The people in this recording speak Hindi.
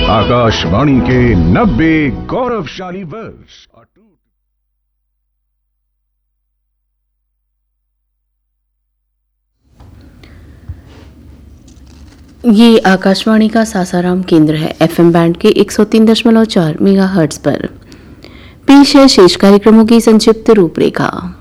आकाशवाणी के 90 गौरवशाली वर्ष। ये आकाशवाणी का सासाराम केंद्र है। एफएम बैंड के 103.4 मेगाहर्ट्ज पर पेश है शेष कार्यक्रमों की संक्षिप्त रूपरेखा।